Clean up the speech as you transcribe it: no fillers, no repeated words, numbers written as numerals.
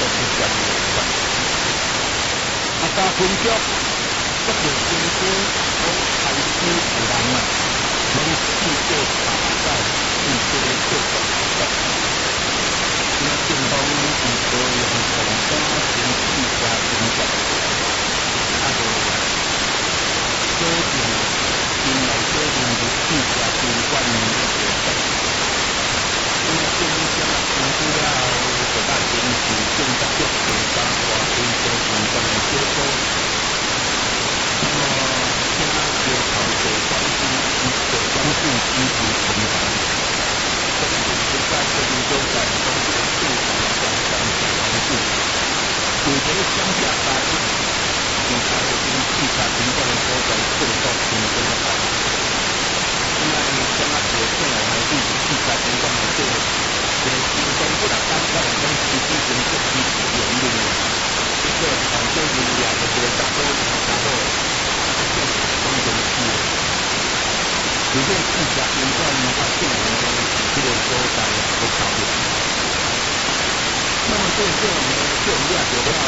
不相有关。大分局这个政府从开始有人啊，拢试过查找这个做法的。那政府以多用公家经济加经济，锁定因内锁定入市加监管的活动。因为政府先啊评估了后，就把根据政策局调查外地做相关的结果。那么，请要求地管署支持承担，特别是在这里都在公共市场上上市方式，有些乡下家庭，其他的跟汽车停放的所在做到停车的话，因为像啊做这样的例子，汽车停放的做，行动不能单靠我们实际行政支持原因的，这个反正你两个国家都有然后。公共事业，如果自家监管它进行的这个所在不考虑，那么对这种呢，就要求到